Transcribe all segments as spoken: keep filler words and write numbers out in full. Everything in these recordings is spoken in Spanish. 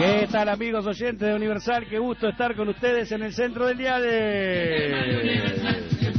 ¿Qué tal, amigos oyentes de Universal? Qué gusto estar con ustedes en el centro del día de...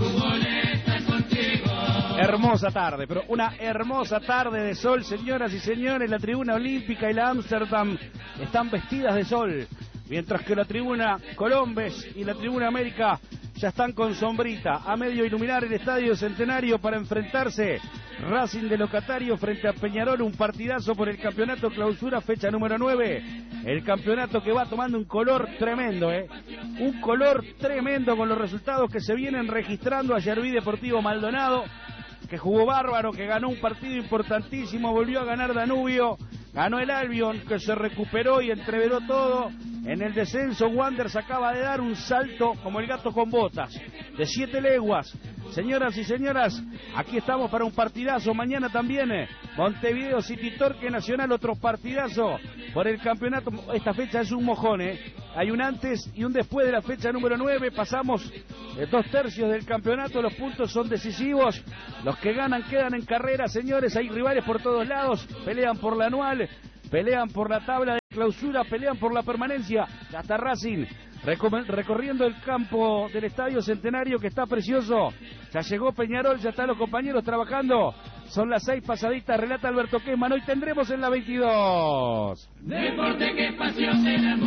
Hermosa tarde, pero una hermosa tarde de sol, señoras y señores. La tribuna olímpica y la Amsterdam están vestidas de sol, mientras que la tribuna Colombes y la tribuna América ya están con sombrita, a medio iluminar el Estadio Centenario para enfrentarse Racing de locatario frente a Peñarol, un partidazo por el campeonato clausura, fecha número nueve, el campeonato que va tomando un color tremendo, ¿eh? un color tremendo con los resultados que se vienen registrando. Ayer vi Deportivo Maldonado, que jugó bárbaro, que ganó un partido importantísimo, volvió a ganar Danubio, ganó el Albion, que se recuperó y entreveró todo. En el descenso, Wanderers acaba de dar un salto como el gato con botas, de siete leguas. Señoras y señoras, aquí estamos para un partidazo. Mañana también eh, Montevideo City Torque Nacional, otro partidazo por el campeonato. Esta fecha es un mojón, ¿eh? Hay un antes y un después de la fecha número nueve. Pasamos eh, dos tercios del campeonato, los puntos son decisivos. Los que ganan quedan en carrera, señores. Hay rivales por todos lados, pelean por la anual, pelean por la tabla de clausura, pelean por la permanencia. Ya está Racing recorriendo el campo del Estadio Centenario, que está precioso. Ya llegó Peñarol, ya están los compañeros trabajando. Son las seis pasaditas, relata Alberto Kessmann. Hoy tendremos en la veintidós. Deporte que es pasión de las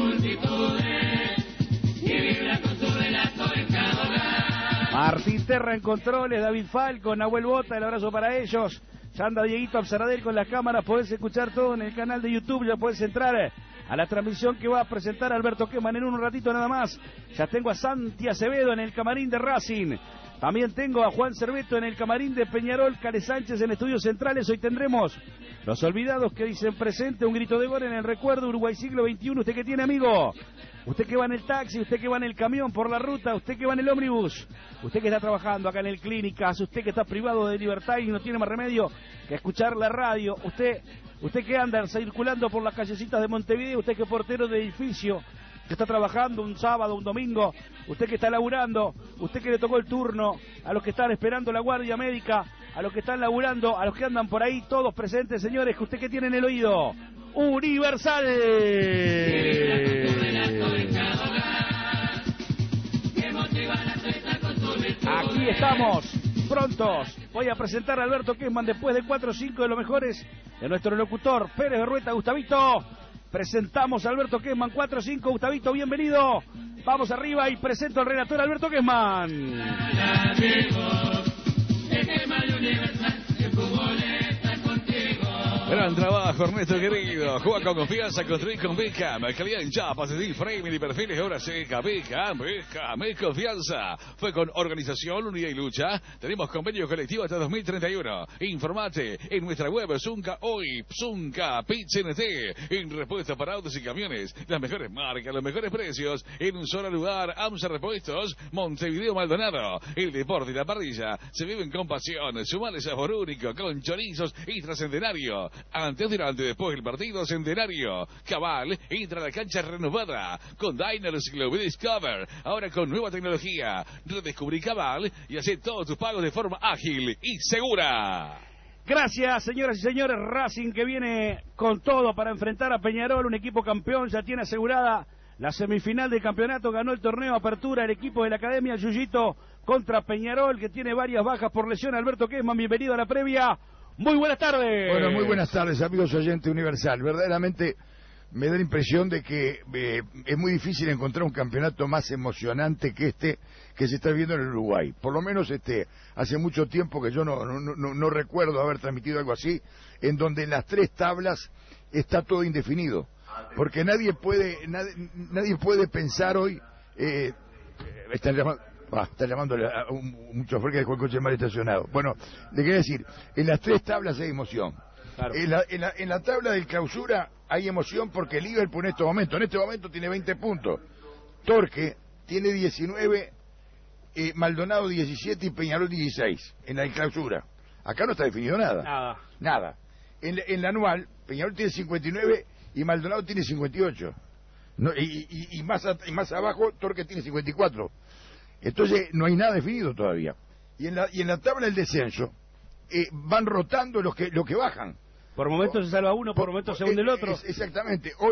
multitudes y vibra con su relato en cada hogar. Martín Terra en controles, David Falco, Nahuel Bota, el abrazo para ellos. Ya anda Dieguito Absaradel con las cámaras, podés escuchar todo en el canal de YouTube, ya podés entrar a la transmisión que va a presentar Alberto Kessmann en un ratito nada más. Ya tengo a Santi Acevedo en el camarín de Racing. También tengo a Juan Cerveto en el camarín de Peñarol, Cale Sánchez en Estudios Centrales. Hoy tendremos los olvidados que dicen presente, un grito de gol en el recuerdo, Uruguay siglo veintiuno. ¿Usted qué tiene, amigo? Usted que va en el taxi, usted que va en el camión por la ruta, usted que va en el ómnibus, usted que está trabajando acá en el Clínicas, usted que está privado de libertad y no tiene más remedio que escuchar la radio, usted, usted que anda circulando por las callecitas de Montevideo, usted que es portero de edificio, que está trabajando un sábado, un domingo, usted que está laburando, usted que le tocó el turno, a los que están esperando la guardia médica, a los que están laburando, a los que andan por ahí, todos presentes, señores, que usted que tiene en el oído, Universal. Aquí estamos, prontos. Voy a presentar a Alberto Kessmann después de cuatro o cinco de los mejores de nuestro locutor Pérez Berrueta. Gustavito, presentamos a Alberto Kessmann, cuatro o cinco, Gustavito, bienvenido. Vamos arriba y presento al relator Alberto Kessmann. Gran trabajo, Ernesto querido. Juega con confianza, construir con Beckham. Calidad en chapas, de framing y perfiles, ahora seca. Beckham, Beckham, es confianza. Fue con organización, unidad y lucha. Tenemos convenio colectivo hasta dos mil treinta y uno. Informate en nuestra web, Zunca hoy, Zunca, P C N T. En respuesta para autos y camiones. Las mejores marcas, los mejores precios. En un solo lugar, AMSA Repuestos, Montevideo Maldonado. El deporte y la parrilla se viven con pasión. Sumale sabor único, con chorizos y trascendenario. Antes, durante, después del partido Centenario. Cabal entra a la cancha renovada con Diners Globe Discover. Ahora con nueva tecnología. Redescubrí Cabal y hace todos tus pagos de forma ágil y segura. Gracias, señoras y señores. Racing que viene con todo para enfrentar a Peñarol, un equipo campeón, ya tiene asegurada la semifinal del campeonato, ganó el torneo Apertura el equipo de la Academia Yuyito contra Peñarol, que tiene varias bajas por lesión. Alberto Kessmann, bienvenido a la previa. Muy buenas tardes. Bueno, muy buenas tardes, amigos oyentes Universal. Verdaderamente me da la impresión de que eh, es muy difícil encontrar un campeonato más emocionante que este que se está viendo en el Uruguay. Por lo menos este hace mucho tiempo que yo no, no, no, no recuerdo haber transmitido algo así, en donde en las tres tablas está todo indefinido. Porque nadie puede, nadie, nadie puede pensar hoy... Eh, están llamando... Ah, está llamándole a un, un chofer que dejó el coche mal estacionado. Bueno, le quería decir, en las tres tablas hay emoción. Claro. En, la, en, la, en la tabla del clausura hay emoción porque el Liverpool en este momento, en este momento tiene veinte puntos. Torque tiene diecinueve, eh, Maldonado diecisiete y Peñarol dieciséis en la del clausura. Acá no está definido nada. Nada. Nada. En, en la anual, Peñarol tiene cincuenta y nueve y Maldonado tiene cincuenta y ocho. No, y, y, y, más a, y más abajo, Torque tiene cincuenta y cuatro. Entonces no hay nada definido todavía. Y en la, y en la tabla del descenso eh, van rotando los que los que bajan. Por momentos se salva uno, por, por momentos se hunde el otro. Es, exactamente. Hoy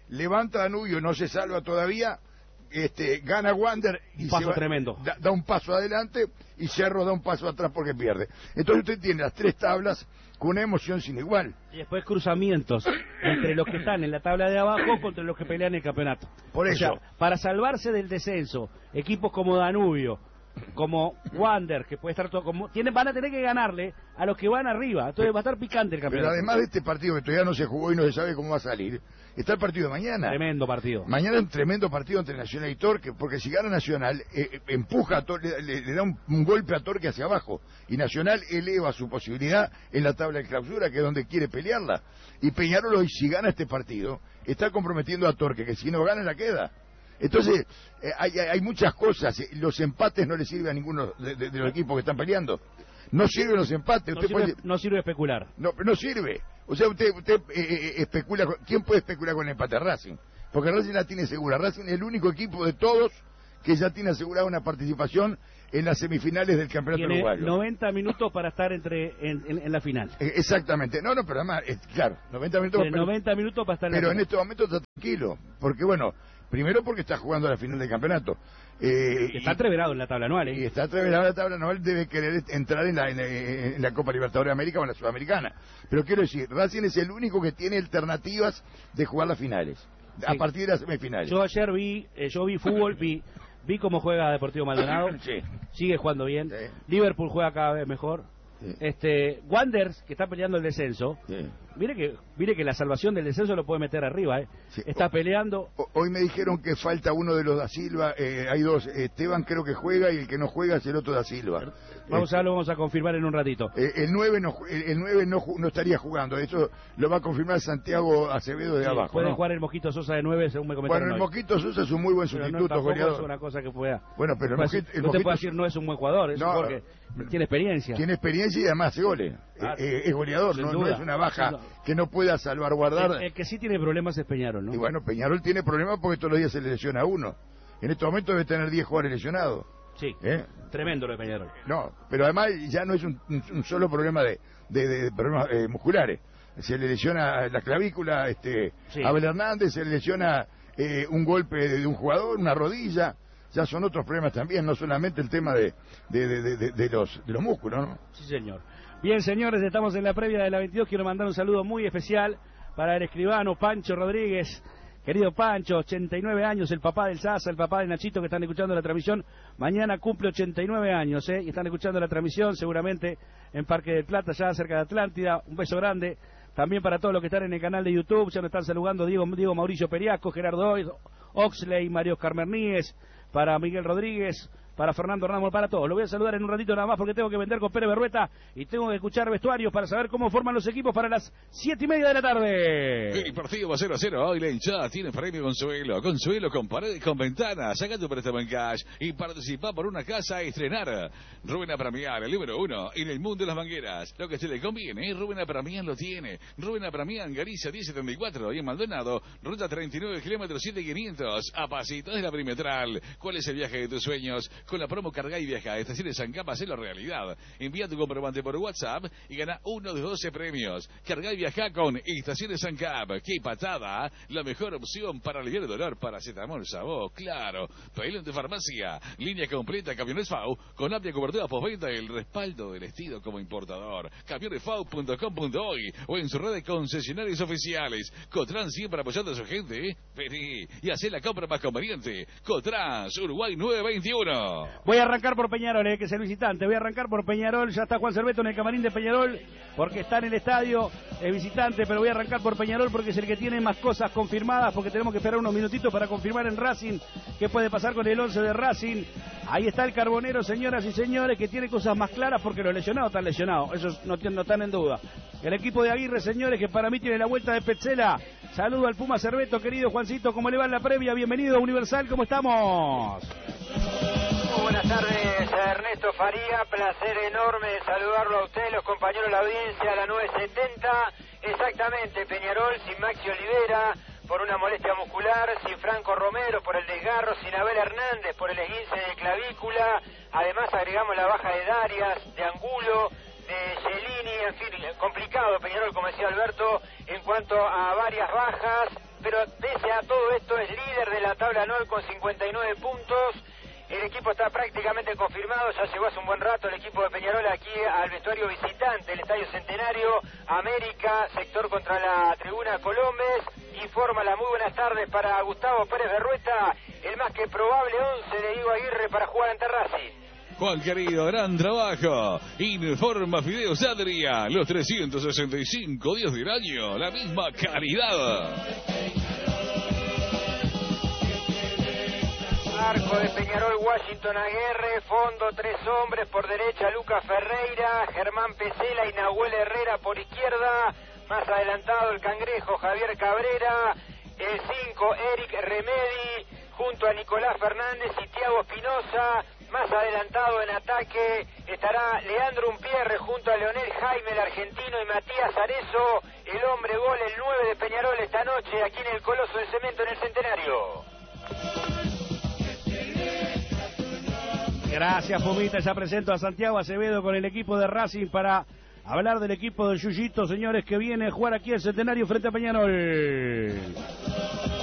levanta Danubio, no se salva todavía, este, gana Wander y un paso se va, tremendo. Da, da un paso adelante y Cerro da un paso atrás porque pierde. Entonces usted tiene las tres tablas con una emoción sin igual. Y después cruzamientos entre los que están en la tabla de abajo contra los que pelean el campeonato. Por o eso. sea, para salvarse del descenso, equipos como Danubio, como Wander, que puede estar todo como tienen, van a tener que ganarle a los que van arriba. Entonces va a estar picante el campeonato. Pero además de este partido que todavía no se jugó y no se sabe cómo va a salir, está el partido de mañana. Tremendo partido. Mañana un tremendo partido entre Nacional y Torque, porque si gana Nacional, eh, empuja a Torque, le, le da un, un golpe a Torque hacia abajo, y Nacional eleva su posibilidad en la tabla de clausura, que es donde quiere pelearla. Y Peñarol hoy, si gana este partido, está comprometiendo a Torque, que si no gana la queda. Entonces, eh, hay, hay muchas cosas, los empates no le sirven a ninguno de, de, de los equipos que están peleando. No sirven los empates. No, usted sirve, puede... no sirve especular. No, no sirve. O sea, usted, usted eh, eh, especula. ¿Quién puede especular con el empate? Racing. Porque Racing la tiene segura. Racing es el único equipo de todos que ya tiene asegurada una participación en las semifinales del campeonato Tiene uruguayo. noventa minutos para estar entre en, en, en la final. Eh, exactamente. No, no, pero además, eh, claro, noventa minutos. Tiene noventa minutos para estar en la Pero final. en este momento está tranquilo. Porque, bueno, primero porque está jugando a la final del campeonato. Eh, Está entreverado en la tabla anual, ¿eh? Y está atravesada la tabla anual, debe querer entrar en la, en, en la Copa Libertadores de América o en la Sudamericana. Pero quiero decir, Racing es el único que tiene alternativas de jugar las finales, sí, a partir de las semifinales. Yo ayer vi, eh, yo vi fútbol, vi, vi cómo juega Deportivo Maldonado, sí, sigue jugando bien, sí, Liverpool juega cada vez mejor, sí, este, Wanderers, que está peleando el descenso, sí. mire que, mire que la salvación del descenso lo puede meter arriba, ¿eh? Sí. Está O, peleando. o, hoy me dijeron que falta uno de los da Silva, eh, hay dos, Esteban creo que juega y el que no juega es el otro da Silva. Vamos eh, a lo vamos a confirmar en un ratito. Eh, el nueve no, el, el nueve no, no estaría jugando, eso lo va a confirmar Santiago Acevedo de Sí, abajo. puede ¿no? jugar el Mosquito Sosa de nueve, según me comentaron. Bueno, el hoy. Mosquito Sosa es un muy buen Pero sustituto, no, tampoco goleador. es una cosa que pueda. Bueno, pero el Pues, Mosquito, el no te Mosquito puedo decir no es un buen jugador, es No, un jugador que tiene experiencia. Tiene experiencia y además hace goles. Ah, Eh, eh, es goleador, sin no, no duda, es una baja sin duda. que no pueda salvaguardar. El, el que sí tiene problemas es Peñarol, ¿no? Y bueno, Peñarol tiene problemas porque todos los días se le lesiona a uno. En este momento debe tener diez jugadores lesionados. Sí, ¿Eh? tremendo lo de Peñarol. No, pero además ya no es un, un- un solo problema de, de- de problemas eh, musculares. Se le lesiona la clavícula este, Sí. a Abel Hernández, se le lesiona eh, un golpe de, de un jugador, una rodilla. Ya son otros problemas también, no solamente el tema de, de, de, de- de- de los, de los músculos, ¿no? Sí, señor. Bien, señores, estamos en la previa de la veintidós. Quiero mandar un saludo muy especial para el escribano Pancho Rodríguez. Querido Pancho, ochenta y nueve años, el papá del Sasa, el papá de Nachito, que están escuchando la transmisión. Mañana cumple ochenta y nueve años, ¿eh? Y están escuchando la transmisión, seguramente en Parque del Plata, ya cerca de Atlántida. Un beso grande. También para todos los que están en el canal de YouTube, ya nos están saludando Diego, Diego Mauricio Periasco, Gerardo Oxley, Mario Carmerníes, para Miguel Rodríguez, para Fernando Ramos, para todos. Lo voy a saludar en un ratito nada más porque tengo que vender con Pérez Berrueta y tengo que escuchar vestuarios para saber cómo forman los equipos para las siete y media de la tarde. El partido va cero a cero. Hoy la hinchada tiene premio Consuelo. Consuelo con paredes con ventanas. Saca tu préstamo en cash y participa por una casa a estrenar. Rubén Apramián, el número uno en el mundo de las mangueras. Lo que se le conviene, Rubén Apramián lo tiene. Rubén Apramián, Galicia diez setenta y cuatro y en Maldonado, ruta treinta y nueve kilómetros siete mil quinientos. A pasitos de la perimetral. ¿Cuál es el viaje de tus sueños? Con la promo Carga y Viaja, Estaciones San Capa, hacelo realidad. Envía tu comprobante por WhatsApp y gana uno de doce premios. Carga y Viaja con Estaciones San Capa. ¡Qué patada! La mejor opción para aliviar el dolor. Paracetamol, Sabó, claro. Pedilo en tu farmacia. Línea completa Camiones F A U con amplia cobertura postventa y el respaldo del estilo como importador. camiones f a u punto com punto uy o en su red de concesionarios oficiales. Cotrans siempre apoyando a su gente. ¿eh? Vení y hacé la compra más conveniente. Cotrans, Uruguay nueve veintiuno. Voy a arrancar por Peñarol, eh, que es el visitante. Voy a arrancar por Peñarol. Ya está Juan Cerveto en el camarín de Peñarol, porque está en el estadio, es visitante, pero voy a arrancar por Peñarol porque es el que tiene más cosas confirmadas, porque tenemos que esperar unos minutitos para confirmar en Racing qué puede pasar con el once de Racing. Ahí está el Carbonero, señoras y señores, que tiene cosas más claras porque los lesionados están lesionados. Esos no, no están en duda. El equipo de Aguirre, señores, que para mí tiene la vuelta de Petzela. Saludo al Puma Cerveto, querido Juancito. ¿Cómo le va en la previa? Bienvenido a Universal. ¿Cómo estamos? Muy buenas tardes, Ernesto Faría, placer enorme de saludarlo a usted, los compañeros de la audiencia, a la nueve setenta, exactamente, Peñarol sin Maxi Olivera, por una molestia muscular, sin Franco Romero por el desgarro, sin Abel Hernández por el esguince de clavícula, además agregamos la baja de Darias, de Angulo, de Cellini, en fin, complicado Peñarol, como decía Alberto, en cuanto a varias bajas. pero pese a todo esto es líder de la tabla anual con cincuenta y nueve puntos. El equipo está prácticamente confirmado, ya llegó hace un buen rato el equipo de Peñarol aquí al vestuario visitante, el Estadio Centenario, América, sector contra la tribuna Colombes. Informa la muy buenas tardes para Gustavo Pérez Berrueta, el más que probable once de Diego Aguirre para jugar ante Racing. Juan querido, gran trabajo. Informa Fideo Sadria, los trescientos sesenta y cinco días del año, la misma calidad. Arco de Peñarol, Washington Aguirre, fondo tres hombres, por derecha Lucas Ferreira, Germán Pesela y Nahuel Herrera por izquierda, más adelantado el Cangrejo Javier Cabrera, el cinco Eric Remedi, junto a Nicolás Fernández y Thiago Espinosa, más adelantado en ataque estará Leandro Umpierre junto a Leonel Jaime, el argentino, y Matías Arezo, el hombre gol, el nueve de Peñarol esta noche aquí en el Coloso de Cemento en el Centenario. Gracias, Pumita. Ya presento a Santiago Acevedo con el equipo de Racing para hablar del equipo de Yuyito, señores, que viene a jugar aquí el Centenario frente a Peñarol.